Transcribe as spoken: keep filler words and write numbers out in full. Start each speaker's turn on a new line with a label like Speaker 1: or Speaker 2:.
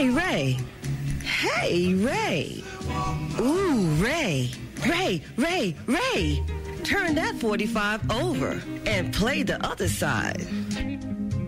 Speaker 1: Hey, Ray. Hey, Ray. Ooh, Ray. Ray, Ray, Ray. Turn that forty-five over and play the other side.